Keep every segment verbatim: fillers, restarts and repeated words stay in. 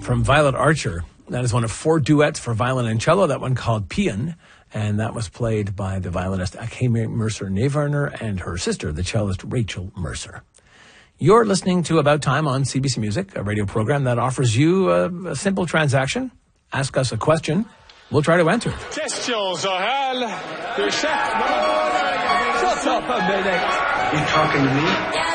from Violet Archer. That is one of four duets for violin and cello, that one called Pian, and that was played by the violinist Akemi Mercer-Nevarner and her sister, the cellist Rachel Mercer. You're listening to About Time on C B C Music, a radio program that offers you a, a simple transaction. Ask us a question. We'll try to answer it. Questions orales de chef. Shut up a minute. You talking to me?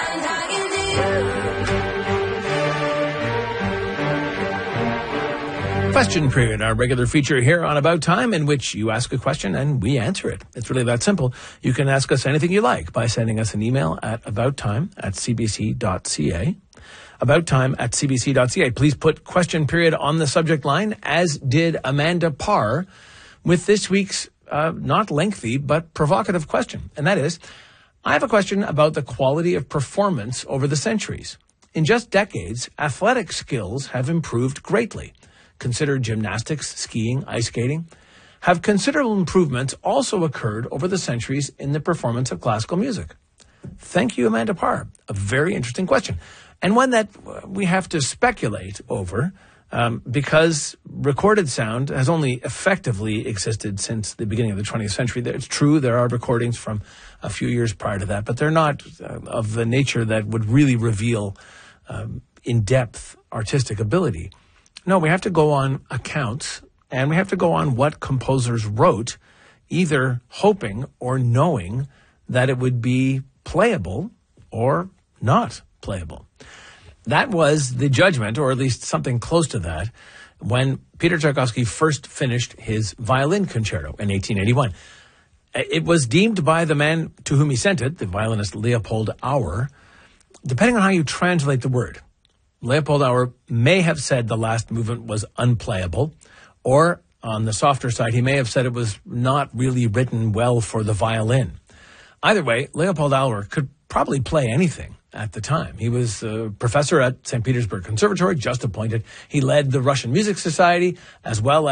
Question period, our regular feature here on About Time, in which you ask a question and we answer it. It's really that simple. You can ask us anything you like by sending us an email at abouttime at cbc.ca. Abouttime at cbc.ca. Please put question period on the subject line, as did Amanda Parr, with this week's uh, not lengthy but provocative question. And that is, I have a question about the quality of performance over the centuries. In just decades, athletic skills have improved greatly. Consider gymnastics, skiing, ice skating. Have considerable improvements also occurred over the centuries in the performance of classical music? Thank you, Amanda Parr. A very interesting question, and one that we have to speculate over um, because recorded sound has only effectively existed since the beginning of the twentieth century. It's true there are recordings from a few years prior to that, but they're not uh, of the nature that would really reveal um, in-depth artistic ability. No, we have to go on accounts, and we have to go on what composers wrote, either hoping or knowing that it would be playable or not playable. That was the judgment, or at least something close to that, when Peter Tchaikovsky first finished his violin concerto in eighteen eighty-one. It was deemed by the man to whom he sent it, the violinist Leopold Auer, depending on how you translate the word. Leopold Auer may have said the last movement was unplayable, or on the softer side, he may have said it was not really written well for the violin. Either way, Leopold Auer could probably play anything at the time. He was a professor at Saint Petersburg Conservatory, just appointed. He led the Russian Music Society, as well as